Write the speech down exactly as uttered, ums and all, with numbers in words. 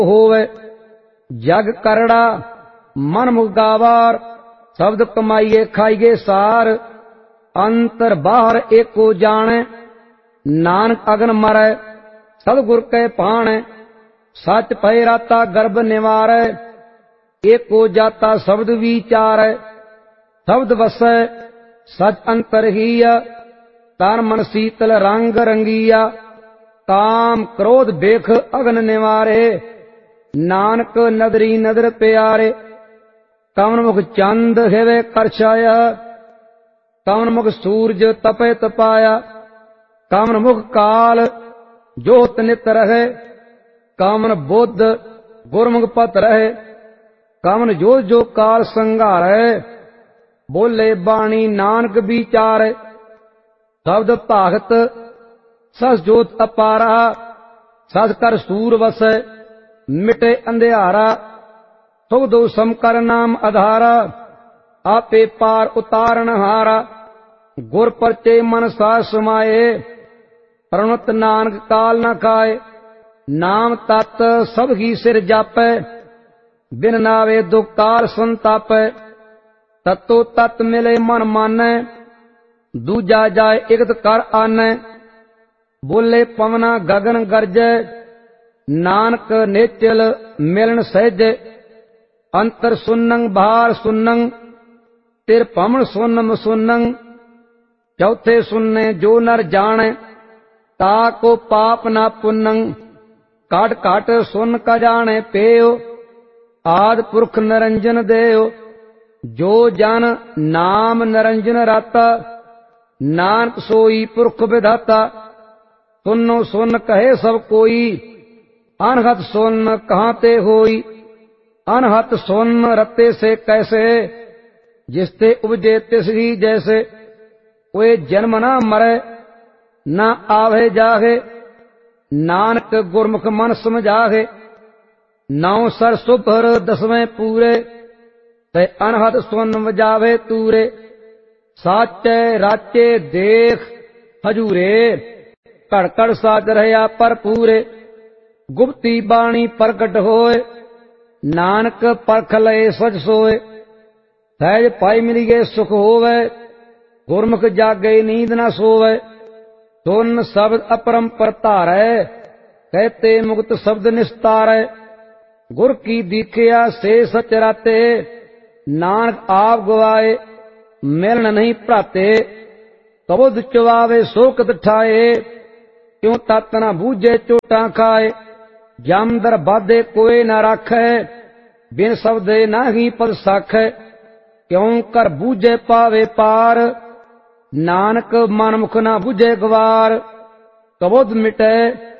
होवे। जग करड़ा मन मुख गावार, शब्द कमाइए खाइए सार। अंतर बाहर एको जाने, नानक अगन मरै सतगुर कै पाणै। सच भय राता गर्भ निवारै, एको जाता शब्द विचारै। शब्द वसै सच अंतर हीया, तन मन शीतल रंग रंगीया। काम क्रोध बेख अगन निवारे, नानक नदरी नदर प्यारे। कवन मुख चंद हेवे कर छाया, कवन मुख सूरज तपे तपाया। कवन मुख काल जोत नित रहे, कवन बुद्ध गुरमुख पत रहे। कवन जो जो काल संघारै, बोले बाणी नानक विचारै। शब्द भागत सस जोत अपारा, सस कर सूर वसै मिटे अंधियारा। सुख दो सम कर नाम आधारा, आपे पार उतारण हारा। गुर परचे मन साज समाये, प्रणत नानक काल न खाए। नाम तत् सब ही सिर जापै, बिन नावे दुख काल संतापै। तत्तो तत् मिले मन मानै, दूजा जाय इकत कर आनै। बोले पवना गगन गरजै, नानक नेचल मिलन सहजै। अंतर सुनंग बाहर सुनंग, तिर पमन सुनम सुनंग। चौथे सुनने जो नर जाने, ताको पाप ना पुनंग। काट काट सुन का जाने पेयो, आद पुरख निरंजन देयो। जो जन नाम निरंजन राता, नानक सोई पुरख विधाता। सुनो सुन कहे सब कोई, अनहत सुन कहाँ ते होई। अनहत सुन रते से कैसे, जिसते उपजे तिस ही जैसे। वे जन्म ना मरे, न आवे जागे, नानक गुरमुख मन समझागे। नौ सर सुभर दसवें पूरे, ते अनहत सुन वजावे तूरे। साचे राचे देख हजूरे, कड़ कड़ साज रहया पर पूरे। गुप्ती बाणी प्रगट होए, नानक परख लए सच सोए। सहज पाई मिलिए सुख होवे, गुरमुख जागे नींद न सोवे। सुन शब्द अपरंपर धारै, कहते मुक्त शब्द निस्तारै। गुर की दीखिया से सच राते, नानक आप गवाए मिलन नहीं भ्राते। कबुध चुवावे सोकत ठाए, क्यों तत न बूझे चोटा खाए। जम दर बाधे कोई न राखै, बिन शब्दे नाही पद साखै। क्यों कर बूझे पावे पार, नानक मन मुख न बूझे गवार। कबुध मिटे